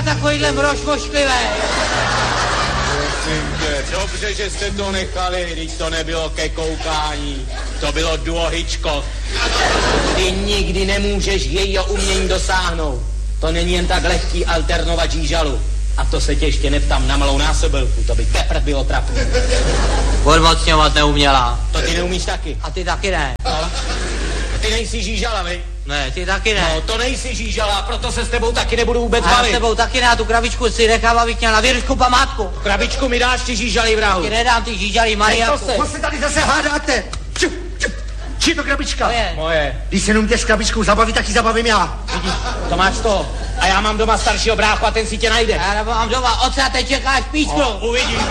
takovýhle mrož vošklivý. Dobře, že jste to nechali, když to nebylo ke koukání. To bylo duo Hitchcock. Ty nikdy nemůžeš jejího umění dosáhnout. To není jen tak lehký alternovat žížalu. A to se tě ještě neptám na malou násobilku, to by teprve bylo trapný. Odmocňovat neuměla. To ty neumíš taky. A ty taky ne. No. A ty nejsi žížala, vy? Ne, ty taky ne. No, to nejsi žížala, proto se s tebou taky nebudu vůbec a já bavit. s tebou taky ne, tu krabičku si nechám, abych měl na Věrušku památku. Krabičku mi dáš, ty žížalý vrahu. Ty nedám, ty žížalý Mariaku. Co se tady zase hádáte? Či to krabička? Moje. Když se neumíte s krabičkou zabavit, tak ji zabavím já. Vidíš, to máš to. A já mám doma staršího bráchu a ten si tě najde. Já mám doma otce a teď čekáš písku. Uvidíš.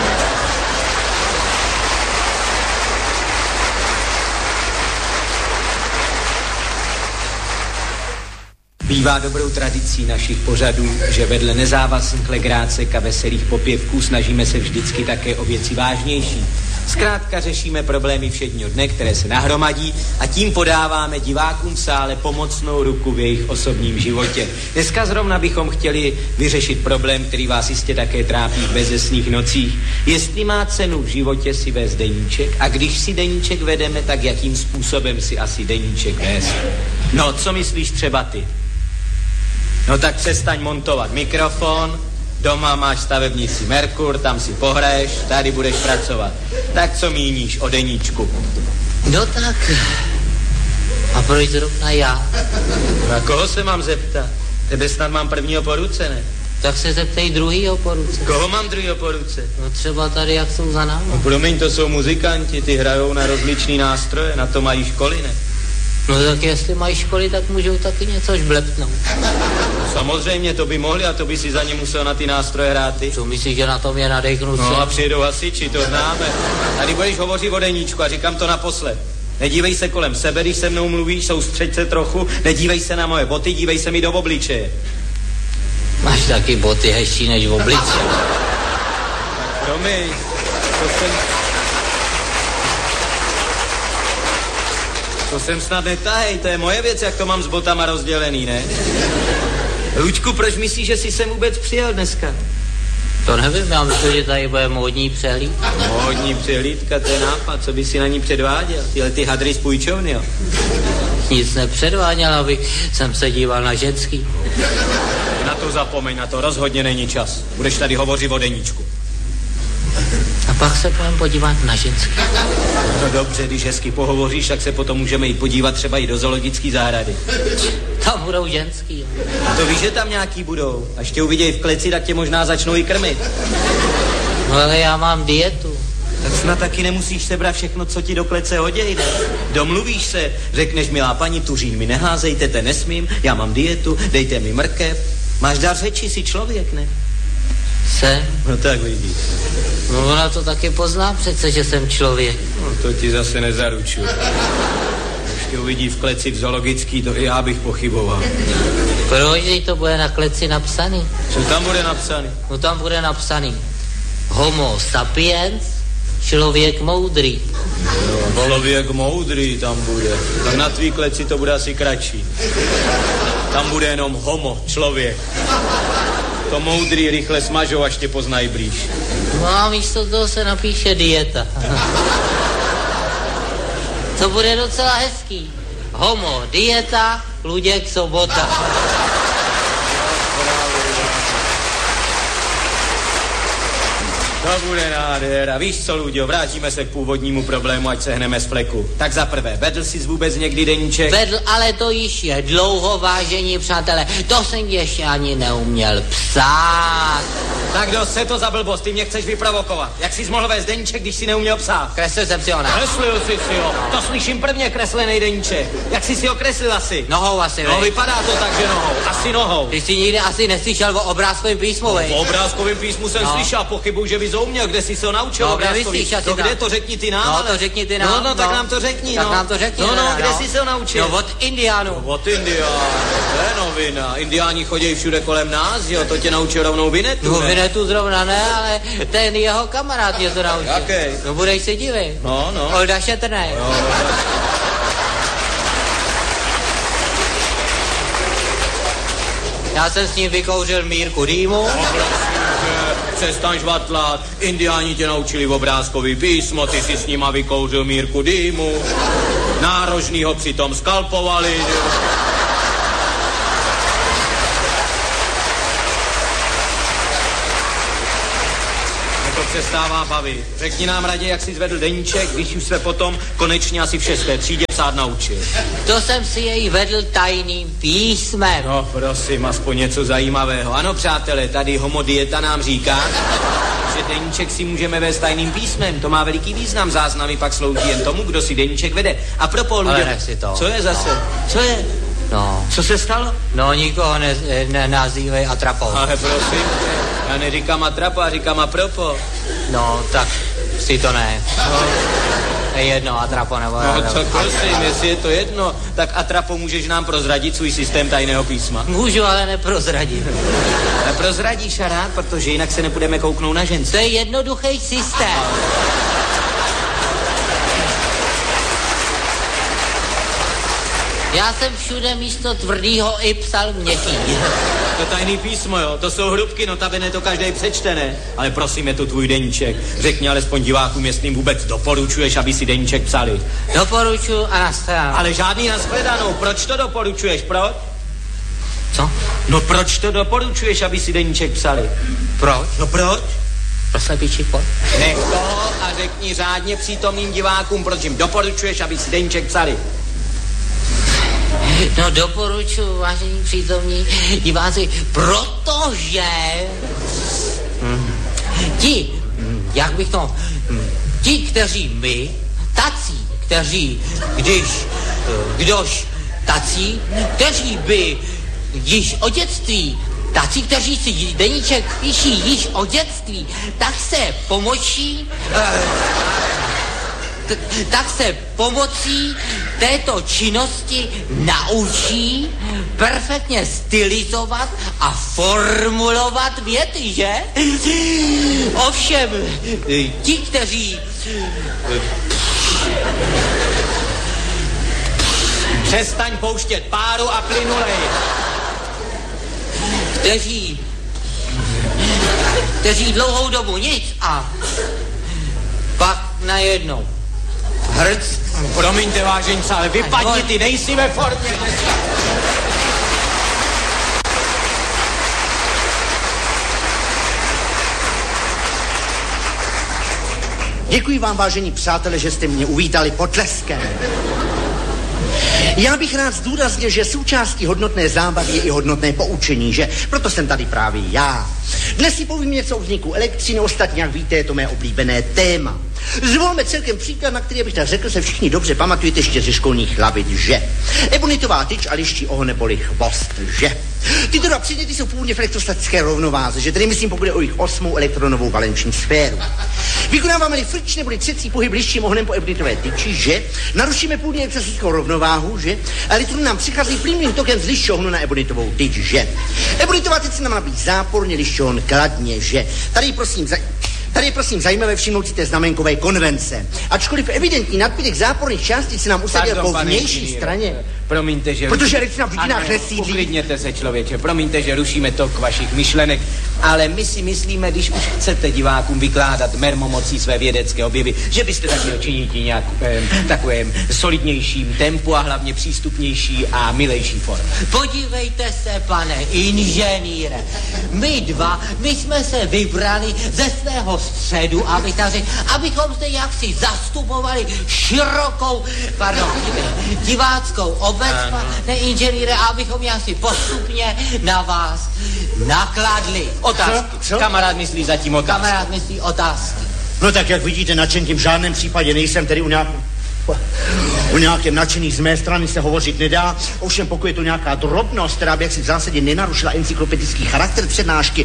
Bývá dobrou tradicí našich pořadů, že vedle nezávazných legrácek a veselých popěvků snažíme se vždycky také o věci vážnější. Zkrátka řešíme problémy všedního dne, které se nahromadí a tím podáváme divákům v sále pomocnou ruku v jejich osobním životě. Dneska zrovna bychom chtěli vyřešit problém, který vás jistě také trápí v bezesných nocích. Jestli má cenu v životě si vést deníček a když si deníček vedeme, tak jakým způsobem si asi deníček vést? No, co myslíš třeba ty? No tak přestaň montovat mikrofon, doma máš stavebnici Merkur, tam si pohraješ, tady budeš pracovat. Tak co míníš o deníčku? No tak, a proč zrovna já? Na koho se mám zeptat? Tebe snad mám prvního po ruce, ne? Tak se zeptej druhýho po ruce. Koho mám druhýho po ruce? No třeba tady, jak jsou za námi. No promiň, to jsou muzikanti, ty hrajou na rozličný nástroje, na to mají školy, ne? No tak jestli mají školy, tak můžou taky něco žblepnout. Samozřejmě, to by mohli a to by si za ně musel na ty nástroje hrát ty. Co myslíš, že na tom je nadechnu? No a přijedou hasiči, to známe. Tady budeš hovořit o deníčku a říkám to naposled. Nedívej se kolem sebe, když se mnou mluvíš, soustřeď se trochu, nedívej se na moje boty, dívej se mi do obličeje. Máš taky boty hezčí než v obličeji. Promiň, to jsem snad netahej, to je moje věc, jak to mám s botama rozdělený, ne? Luďku, proč myslíš, že jsi sem vůbec přijel dneska? To nevím, já myslím, že tady bude módní přehlídka. Módní přehlídka, to je nápad, co by si na ní předváděl? Tyhle ty hadry z půjčovny, jo? Nic nepředváděl, abych jsem se díval na ženský. Na to zapomeň, na to rozhodně není čas. Budeš tady hovořit o deníčku. A pak se půjdeme podívat na ženský. No dobře, když hezky pohovoříš, tak se potom můžeme jít podívat třeba i do zoologické zahrady. Tam budou ženský. A to víš, že tam nějaký budou. Až tě uvidějí v kleci, tak tě možná začnou i krmit. No ale já mám dietu. Tak snad taky nemusíš sebrat všechno, co ti do klece hoděj, ne? Domluvíš se, řekneš, milá paní, tuřín mi neházejte, te nesmím, já mám dietu, dejte mi mrkev. Máš dar řeči, jsi člověk, ne? Jsem? No tak vidíš. No ona to taky pozná přece, že jsem člověk. No to ti zase nezaručuji. Když tě uvidí v kleci v zoologický, to i já bych pochyboval. Proč to bude na kleci napsaný? Co tam bude napsaný? No tam bude napsaný Homo sapiens, člověk moudrý. No, člověk moudrý tam bude. Tak na tvý kleci to bude asi kratší. Tam bude jenom homo, člověk. To moudrý rychle smažou, až tě poznají blíž. No a místo toho se napíše dieta. To bude docela hezký. Homo, dieta, Luděk, sobota. To bude nádhera. Víš co, Luďo, vrátíme se k původnímu problému, ať se hneme z fleku. Tak za prvé, vedl jsi vůbec někdy deníček? Vedl, ale to již je dlouho, vážení přátelé. To jsem ještě ani neuměl psát. Tak dost, se to za blbost, ty mě chceš vyprovokovat. Jak jsi mohl vést deníček, když jsi neuměl psát? Kreslil jsem si ho, ne? Kreslil jsi si ho. To slyším prvně kreslený deníček. Jak jsi si ho kreslil asi? Nohou asi, no, vypadá to tak, že nohou. Asi nohou. Ty jsi nikdy asi neslyšel o obrázkovém písmu, vej? O obrázkovém písmu jsem slyšel, pochybuju, že bys ho uměl. Kde jsi se ho naučil obrázkový? No, kde to řekni ty nám? No, to řekni ty nám. No, tak nám to řekni, Tak nám to řekni. No, kde jsi se ho naučil? No, od Indiánů. No, od Indiánů, to je novina. Indiáni chodí všude kolem nás, jo, to tě naučil rovnou Vinetu, no, Vinetu zrovna ne, ale ten jeho kamarád mě to naučil. Jaký? No, budeš se divit. No. Olda Šetrnej. No. Já jsem s ním vykouřil mírku dýmu. Přestaň žvatlat, indiáni tě naučili obrázkový písmo, ty si s nima vykouřil mírku dýmu, nárožnýho přitom skalpovali. To přestává bavit. Řekni nám raději, jak jsi zvedl deníček, když už se potom konečně asi v 6. třídě psát naučil. To jsem si jej vedl tajným písmem. No prosím, aspoň něco zajímavého. Ano, přátelé, tady homodieta nám říká, že deníček si můžeme vést tajným písmem. To má veliký význam. Záznamy pak slouží jen tomu, kdo si deníček vede. A propos lidé... Ale nech si to. Co je zase? No. Co je? No. Co se stalo? No, nikoho nenazývej atrapou. Ale prosím, já neříkám atrapa, říkám apropo. No, tak si to ne. No. Je jedno, atrapo nebo... No, tak prosím, jestli je to jedno, tak atrapo můžeš nám prozradit svůj systém tajného písma. Můžu, ale neprozradím. Neprozradíš a rád, protože jinak se nebudeme kouknout na ženskou. To je jednoduchý systém. Já jsem všude místo tvrdýho i psal měkký. To tajný písmo, jo, to jsou hrubky, notabene to každej přečte, ne? Ale prosím, je to tvůj deníček. Řekni alespoň divákům, jestli jim vůbec doporučuješ, aby si deníček psali. Doporučuji a nashledanou. Ale žádný nashledanou, proč to doporučuješ, proč? Co? No proč to doporučuješ, aby si deníček psali? Proč? No proč? Pro slepičí pojď. Nech toho a řekni řádně přítomným divákům, proč jim doporučuješ, aby si deníček psali. No doporučuji, vážení přítomní diváci, protože ti, kteří my, tací, kteří, kteří by již od dětství, tací, kteří si deníček píší již od dětství, tak se pomocí této činnosti naučí perfektně stylizovat a formulovat věty, že? Ovšem, ti, kteří... Přestaň pouštět páru a plynulej. Kteří dlouhou dobu nic a pak najednou hrc. Promiňte, váženci, ale vypadni, ty nejsi ve formě. Děkuji vám, vážení přátelé, že jste mě uvítali potleskem. Já bych rád zdůraznil, že součástí hodnotné zábavy je i hodnotné poučení, že? Proto jsem tady právě já. Dnes si povím něco o vzniku elektřiny, ostatně, jak víte, je to mé oblíbené téma. Zvolme celkem příklad, na který bych tak řekl, se všichni dobře pamatujete ještě ze školních lavit, že? Ebonitová tyč a liští oho neboli chvost, že? Tyto dva předměty jsou původně v elektrostatické rovnováze, že tedy myslím, pokud je o jejich 8. elektronovou valenční sféru. Vykonáváme-li frič neboli třecí pohyb lištím ohnem po ebonitové tyči, že? Narušíme původně elektrostickou rovnováhu, že? Elektron nám přichází plynulým tokem z lištího ohnu na ebonitovou tyč, že? Ebonitová tyč se nám nabíjí záporně, lištího ohn kladně, že? Tady je prosím zajímavé všimnout si té znamenkové konvence. Ačkoliv evidentní nadbytek záporných částic se nám usadil po vnější straně. Promiňte, že... Protože elektřina v dutinách nesídlí. Uklidněte se, člověče. Promiňte, že rušíme tok vašich myšlenek, ale my si myslíme, když už chcete divákům vykládat mermomocí své vědecké objevy, že byste tak měl činit nějak takovém solidnějším tempu a hlavně přístupnější a milejší form. Podívejte se, pane inženýre, my jsme se vybrali ze svého středu, abychom zde jaksi zastupovali širokou, diváckou obec, pane inženýre, abychom jaksi postupně na vás nakladli. Otázky. Co? Kamarád myslí zatím otázky. Kamarád myslí otázky. No tak, jak vidíte, nadšeným v žádném případě nejsem, tedy o nějakém nadšení z mé strany se hovořit nedá. Ovšem, pokud je to nějaká drobnost, která by jaksi v zásadě nenarušila encyklopedický charakter přednášky,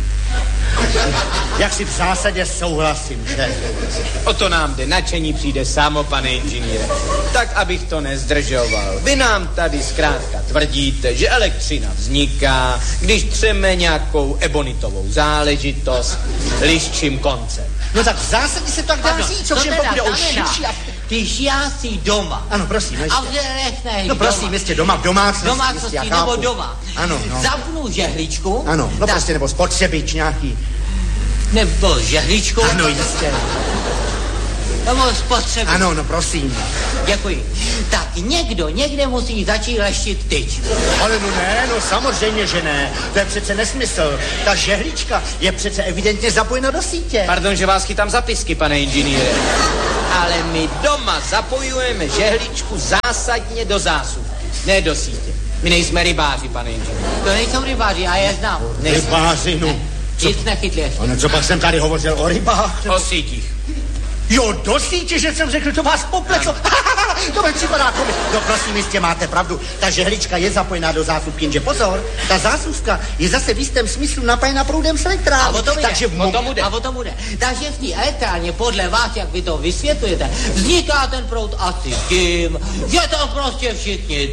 jak si v zásadě souhlasím, že? O to nám jde, nadšení přijde samo, pane inženýre. Tak, abych to nezdržoval. Vy nám tady zkrátka tvrdíte, že elektřina vzniká, když třeme nějakou ebonitovou záležitost liščím koncem. No tak v zásadě se tak dá říct, ovšem pokud je o širší... když já si doma. Ano, prosím, ještě. A v řekneš No prosím, jistě doma, v domácnosti. Domácnosti nebo doma. Ano, no. Zapnu žehličku. Ano, no prostě, nebo spotřebič nějaký. Nebo žehličku. Ano, jistě. Nebo spotřebič. Ano, no prosím. Děkuji. Tak někde musí začít leštit tyč. Ale no ne, no samozřejmě, že ne. To je přece nesmysl. Ta žehlička je přece evidentně zapojena do sítě. Pardon, že vás chytám za pisky, pane inženýre. Ale my doma zapojujeme žehličku zásadně do zásuvky, ne do sítě. My nejsme rybáři, pane inženýre. To nejsou rybáři, já je znám. Rybáři, no. Nic nechytli ještě. Ano, co pak jsem tady hovořil o rybách? O sítích. Jo, do sítě, že jsem řekl, to vás popleclo. To mi připadá komik. No prosím, jistě máte pravdu. Ta žehlička je zapojená do zásuvky, jenže pozor, ta zásuvka je zase v jistém smyslu napájena proudem z elektrárny. A o tom takže o tom bude. Takže v té elektrárně, podle vás, jak vy to vysvětlujete, vzniká ten proud asi tím, že to prostě všichni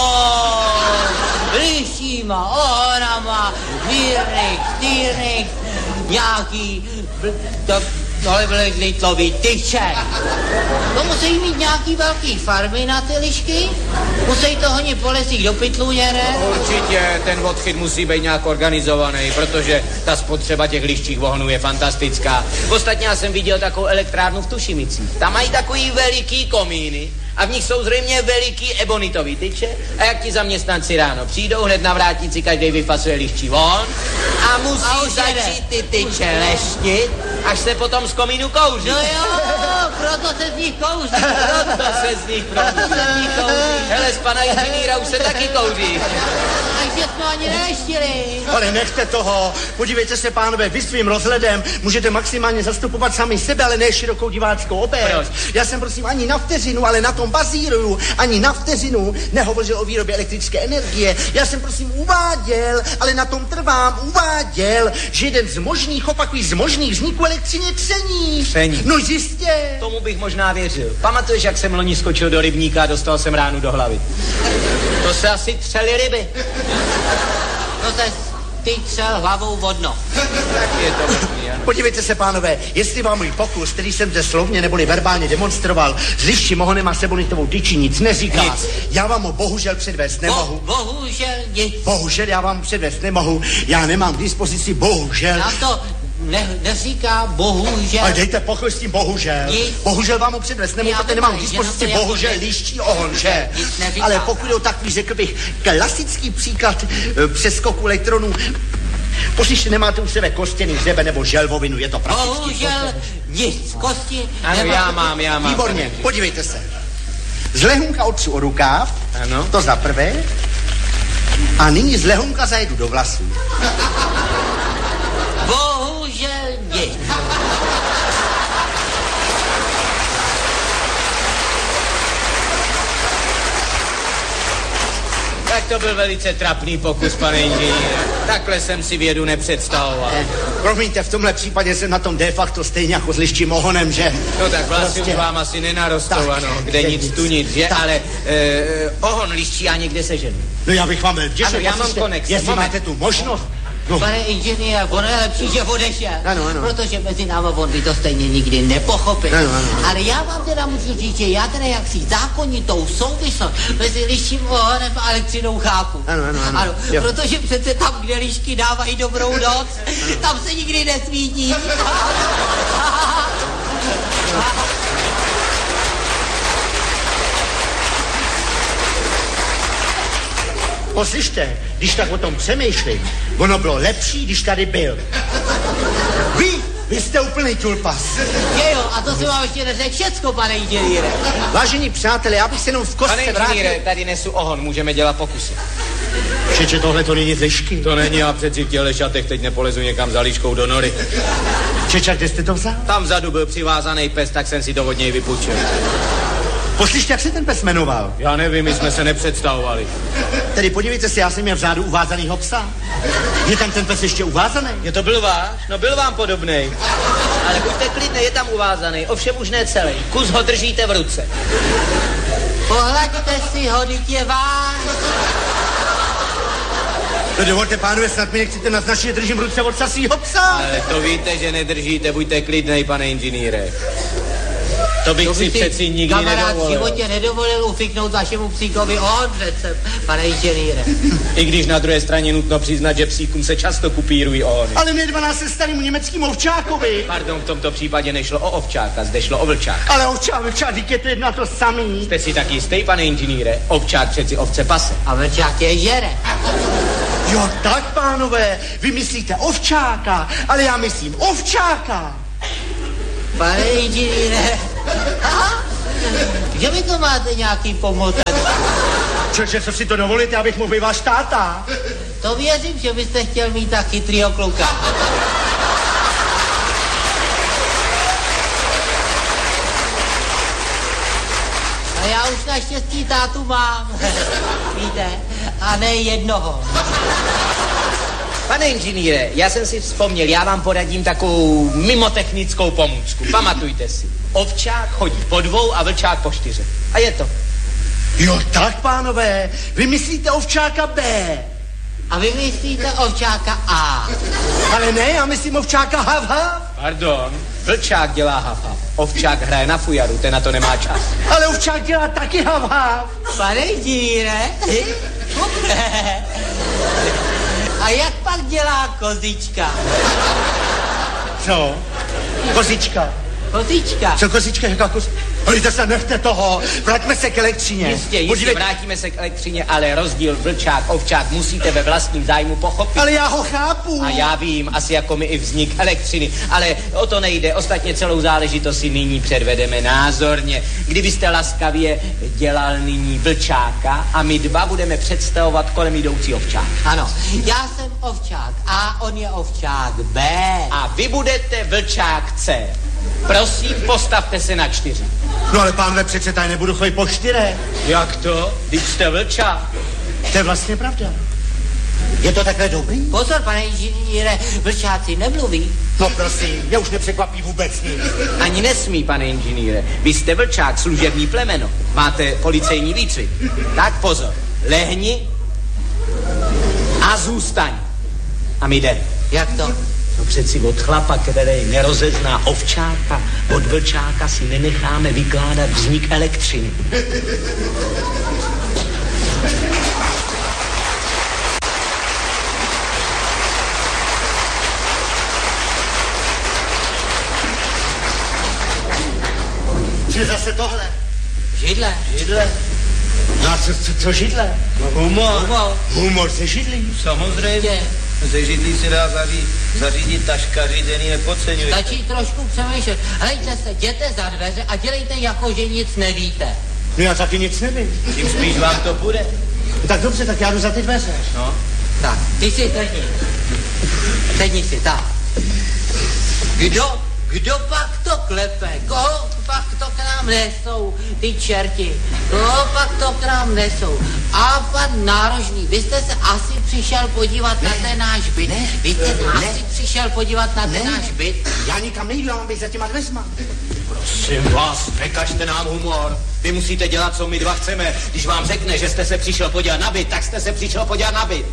lišíma, ohrama, mírných, nějaký, ale byly litlový tyče. To musí mít nějaký velký farmy na ty lišky, musí to honit po lesích do pytlů, ne? Určitě, ten odchyt musí být nějak organizovaný, protože ta spotřeba těch liščích vohonů je fantastická. Ostatně já jsem viděl takovou elektrárnu v Tušimicích. Tam mají takový veliký komíny a v nich jsou zřejmě veliký ebonitový tyče a jak ti zaměstnanci ráno přijdou, hned na vrátnici každý vyfasuje liščí von a musí začít ty tyče leštit, až se potom z komínu kouří. No jo, proto se z nich kouří. Hele, z pana inženýra už se taky kouří. Takže jsme ani neštili. Ale nechte toho. Podívejte se, pánové, vy svým rozhledem můžete maximálně zastupovat sami sebe, ale ne širokou diváckou obec. Proč? Já jsem prosím ani na vteřinu, ale na tom bazíruju, ani na vteřinu nehovořil o výrobě elektrické energie. Já jsem prosím uváděl, ale na tom trvám, že jeden z možných, opakují, z možných vzniků elektřiny je tření. Tření. No jistě. Tomu bych možná věřil. Pamatuješ, jak jsem loni skočil do rybníka a dostal jsem ránu do hlavy? To se asi třeli ryby. No to ty třel hlavou vodno. Tak je to možný, ano. Podívejte se, pánové, jestli vám můj pokus, který jsem zde slovně neboli verbálně demonstroval, s liščím ohonem a sebonitovou tyčí nic neříká. Nic. Já vám ho bohužel předvést nemohu. Bohužel nic. Bohužel já vám předvést nemohu. Já nemám k dispozici bohužel. Nám to neříká bohužel. Ale dejte pokoj s tím bohužel. Nic. Bohužel vám ho předvést nemohu, protože nemám k dispozici bohužel liščí ohon, že? Ale pokud je takový, řekl bych, klasický příklad přeskoku elektronů, poslyšte, nemáte u sebe kostěný hřeben nebo želvovinu, je to prakticky. Bohužel nic, kosti. Ano, já mám. Výborně, podívejte se. Z lehunka otřu o rukáv, ano. To za prvé, a nyní z lehunka zajedu do vlasů. Bohužel nic. Tak to byl velice trapný pokus, pane inženýre. Takhle jsem si vědu nepředstavoval. Promiňte, v tomhle případě jsem na tom de facto stejně jako s liščím ohonem, že? No tak vlastně už vám asi nenarostou, tak, ano, kde nic, tu nic, že? Tak. Ale ohon liščí já někde seženu. No já bych vám byl vděčen. Ano, já mám konex. Jestli máte tu možnost. No. Pane inženýre, ono je lepší, že odešel. Ano. Protože mezi náma on by to stejně nikdy nepochopil. Ano. Ale já vám teda můžu říct, že já teda jaksi zákonitou souvislost mezi liščím ohonem a elektřinou chápu. Ano. Protože přece tam, kde lišky dávají dobrou noc, tam se nikdy nesvítí. Poslyšte, když tak o tom přemýšlím, ono bylo lepší, když tady byl. Vy jste úplný tulpas. Je jo, a to si vám ještě neřekl všecko, pane inženýre. Vážení přátelé, já bych se jenom v kostce Pane inženýre, tady nesu ohon, můžeme dělat pokusy. Přeče tohle to není z lišky. To není, já přeci v těle šatech teď nepolezu někam za liškou do nory. Čeča, kde jste to vzal? Tam vzadu byl přivázaný pes, tak jsem si to od něj vypůjčil. Poslyšte, jak se ten pes jmenoval? Já nevím, my jsme se nepředstavovali. Tedy podívejte se, já jsem měl vzadu uvázanýho psa. Je tam ten pes ještě uvázaný? Je to byl váš? No byl vám podobnej. Ale buďte klidný, je tam uvázaný, ovšem už ne celý. Kus ho držíte v ruce. Pohlaďte si ho, dítě váš. No dovolte, pánové, snad mi nechcete naznačit, že držím v ruce od svýho psa. Ale to víte, že nedržíte, buďte klidnej, pane inženýre. To bych si přeci nikdy kamarád nedovolil. v životě nedovolil ufiknout vašemu psíkovi ohon, pane inženýre. I když na druhé straně nutno přiznat, že psíkům se často kupírují ohony. Ale mě 12 starému německým ovčákovi. Pardon, v tomto případě nešlo o ovčáka, zde šlo o vlčáka. Ale ovčák, je to jedno a to samý. Jste si tak jistý, pane inženýre? Ovčák přeci ovce pase. A vlčák je žere. Jo, tak, pánové, vy myslíte ovčáka, ale já myslím ovčáka. Pane inženýre, že vy to máte nějaký pomoten? Čože, co si to dovolíte, abych mohl být váš táta? To věřím, že byste chtěl mít tak chytrýho kluka. A já už naštěstí tátu mám, víte, a ne jednoho. Pane inženýre, já jsem si vzpomněl, já vám poradím takovou mimotechnickou pomůcku. Pamatujte si, ovčák chodí po 2 a vlčák po 4. A je to. Jo, tak, pánové, vy myslíte ovčáka B. A vy myslíte ovčáka A. Ale ne, já myslím ovčáka hav. Pardon, vlčák dělá hafa, ovčák hraje na fujaru, ten na to nemá čas. Ale ovčák dělá taky hav. Pane inženýre, a jak pak dělá kozička? Co? Kozička. Kozička. Co kozička, jaká kozička? Hojte se, nechte toho, vraťme se k elektřině. Jistě, vrátíme se k elektřině, ale rozdíl vlčák, ovčák musíte ve vlastním zájmu pochopit. Ale já ho chápu. A já vím, asi jako mi i vznik elektřiny, ale o to nejde. Ostatně celou záležitost si nyní předvedeme názorně. Kdybyste laskavě dělal nyní vlčáka a my dva budeme představovat kolem jdoucí ovčák. Ano, já jsem ovčák A, on je ovčák B. A vy budete vlčák C. Prosím, postavte se na 4. No ale pánové, přece tady nebudu chodit po 4. Jak to? Vždyť jste vlčák. To je vlastně pravda. Je to takhle dobrý? Pozor, pane inženýre, vlčáci nemluví. No prosím, mě už nepřekvapí vůbec nic. Ani nesmí, pane inženýre. Vy jste vlčák, služební plemeno. Máte policejní výcvik. Tak pozor, lehni a zůstaň. A my jdeme. Jak to? No přeci od chlapa, který nerozezná ovčáka, od vlčáka si nenecháme vykládat vznik elektřiny. Co zase tohle? Židle. No a co židle? No, humor. Humor se židlí. Samozřejmě. Ze židlí se dá zařídit taškaři, ten ji nepodceňuje. Stačí trošku přemýšlet. Hlejte se, jděte za dveře a dělejte jako, že nic nevíte. No já taky nic nevím. Tím spíš vám to bude. Tak dobře, tak já jdu za ty dveře. No. Tak, ty si sedni. Sedni si, tak. Kdo pak to klepe? Koho pak to k nám nesou, ty čerti? Koho pak to k nám nesou? A pan Nárožný, vy jste se asi přišel podívat na ten náš byt. Vy jste se asi přišel podívat na ten náš byt. Já nikam nejdu, já mám být za těma dveřma. Prosím vás, nekažte nám humor. Vy musíte dělat, co my dva chceme. Když vám řekne, že jste se přišel podívat na byt, tak jste se přišel podívat na byt.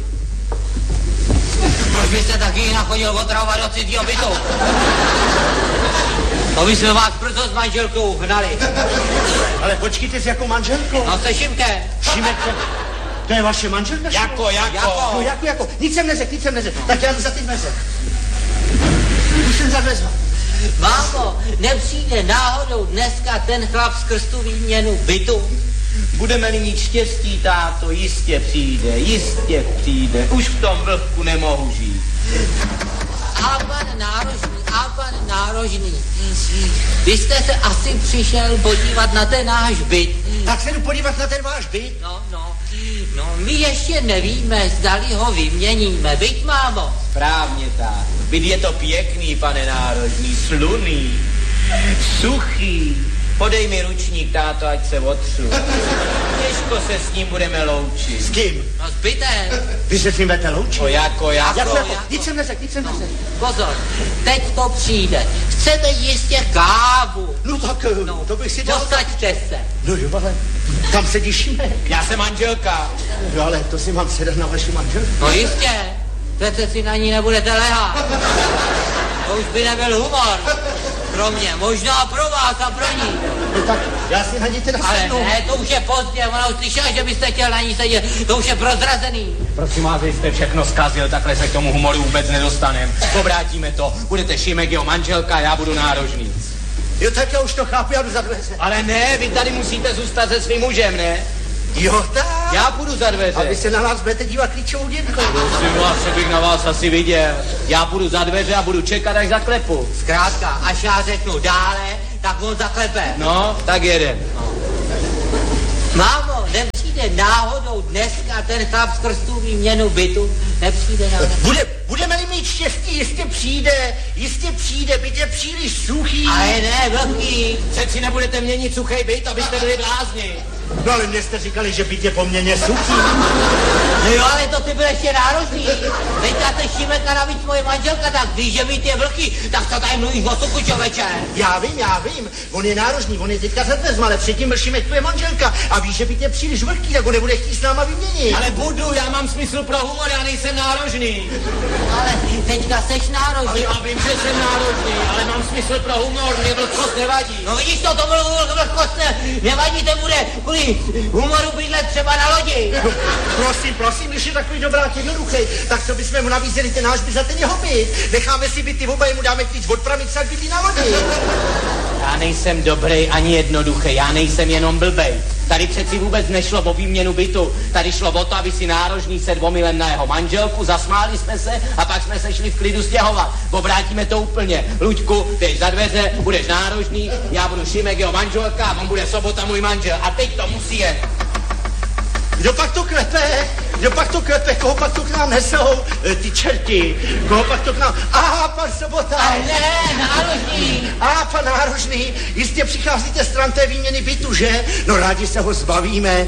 Proč byste taky jinak chodil otravovat do cizího bytu? To by jsme vás brzo s manželkou hnali. Ale počkejte, s jakou manželkou? No se Šimkem. Šimek, to je vaše manželka? Jako. No jako. Nic jsem neřekl. Tak já jdu za ty dveře. Už jsem za dveřma. Mámo, nepřijde náhodou dneska ten chlap z krstu výměnu bytu? Budeme-li mít štěstí, táto, jistě přijde. Už v tom vlhku nemohu žít. A pan Nárožný, vy jste se asi přišel podívat na ten náš byt. Tak se jdu podívat na ten váš byt. No, my ještě nevíme, zdali ho vyměníme, byť, mámo. Správně tak. Byt je to pěkný, pane Nárožný, sluný, suchý. Podej mi ručník, táto, ať se otřu. Těžko se s ním budeme loučit. S kým? No, s bytem. Vy se s ním budete loučit? Jako. Nic jsem neřekl. Pozor, teď to přijde. Chcete jistě kávu. No tak, to bych si dal. Posaďte se. No jo, ale tam sedí Šimek. Já jsem manželka. No ale to si mám sedat na vaši manželku. No jistě. Přece si na ní nebudete lehat. To už by nebyl humor. Pro mě, možná pro vás a pro ní. No tak já si na ní teda sednu. Ale ne, to už je pozdě, ona už slyšela, že byste chtěl na ní sedět. To už je prozrazený. Prosím vás, vy jste všechno zkazil, takhle se k tomu humoru vůbec nedostaneme. Obrátíme to, budete Šimek jeho manželka, já budu nárožný. Jo, tak já už to chápu, já jdu za dveře. Ale ne, vy tady musíte zůstat se svým mužem, ne? Jo, tak. Já půjdu za dveře. A vy se na nás budete dívat klíčovou dětkou. Prosím vás, co bych na vás asi viděl. Já půjdu za dveře a budu čekat, až zaklepu. Zkrátka, až já řeknu dále, tak on zaklepe. No, tak jedem. No. Mámo, nepřijde náhodou dneska ten chlap skrz tu výměnu bytu? Nepřijde náhodou. Budeme-li mít štěstí, jistě přijde, byt je příliš suchý. Ale ne, vlhký. Přeci nebudete měnit suchej byt, abyste byli blázni. No ale mě jste říkali, že byt je poměrně suchý. No jo, ale to ty byl ještě náročný. Teďka se Šimeka navíc moje manželka, tak víš, že byt je vlhký, tak co tady mluvíš o suku, čověče? Já vím, on je náročný, on je teďka za dveřma, ale předtím byl Šimek tvoje manželka a víš, že byt je příliš vlhký, tak on nebude chtít s náma vyměnit. Ale budu, já mám smysl pro humor, já nejsem náročný. Ale teďka seš náročný. Já vím, že jsem náročný, ale mám smysl pro humor, mě vlhkost nevadí. No vidíš to, tomu vlhkost nevadí, to bude kvůli humoru bydlet třeba na lodi. No, prosím, když je takový dobrák jednoduchý, tak co bychom mu nabízeli ten náš byt za ten jeho byt. Necháme si byty oba, mu dáme klíč od pramice, jak bydlí na lodi. Já nejsem dobrý ani jednoduchý, já nejsem jenom blbej. Tady přeci vůbec nešlo o výměnu bytu. Tady šlo o to, aby si nárožný sedl omylem na jeho manželku, zasmáli jsme se a pak jsme se šli v klidu stěhovat. Obrátíme to úplně. Luďku, jdeš za dveře, budeš nárožný, já budu Šimek jeho manželka a on bude Sobota můj manžel. A teď to musí jet. Kdo pak to klepe, koho pak to k nám nesou, ty čerti, koho pak to k nám, aha, pan Sobota. Ale ne, nárožný. Aha, pan nárožný, jistě přicházíte stran té výměny bytu, že? No rádi se ho zbavíme,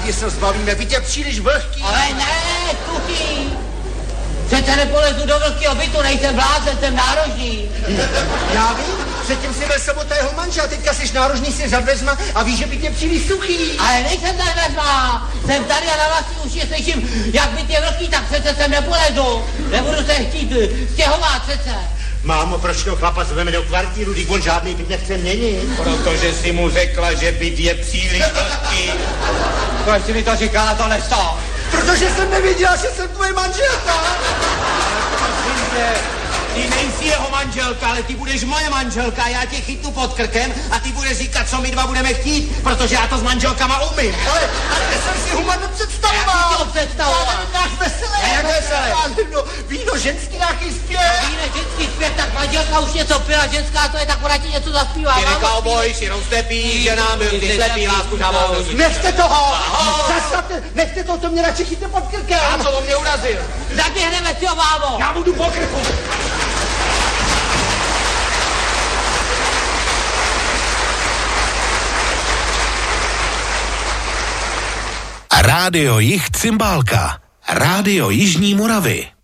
byt je příliš vlhký. Ale ne, suchý. Přece nepolezu do vlhkého bytu, nejsem blázen, jsem nárožný. Já vím, předtím si byl Sobota jeho manžel, teďka jsi nárožný, jsi za dveřma a víš, že byt je příliš suchý. Ale nejsem za dveřma, jsem tady a na vlastní uši slyším, jak byt je vlhký, tak přece sem nepolezu. Nebudu se chtít stěhovat přece. Mámo, proč to chlapa zveme do kvartíru, když on žádný byt nechce měnit? Protože si mu řekla, že byt je příliš vlhký. Proč jsi mi to říkala, to nestalo? Protože jsem nevěděla, že jsem tvoje manželka. Ty nejsi jeho manželka, ale ty budeš moje manželka, já tě chytnu pod krkem a ty budeš říkat, co my dva budeme chtít, protože já to s manželkama umím. Ale jsem si humor nepředstavoval. Jak ty to představoval? Náš veselé. A jak veselé? No, víno, ženský nějaký zpěv. Víne, ženský zpěv, tak manželka už něco pila, ženská to je, tak ona ti něco zaspívá. Ty cowboy, širom stepí, že nám byl ty slepý, lásku žavou. Nechte toho! Zastavte, nechte toho, to mě radši chytne pod krkem. A co on mě urazil? Zaběhneme si ho, mámo. Já budu po krku. Rádio Jih Cymbálka. Rádio Jižní Moravy.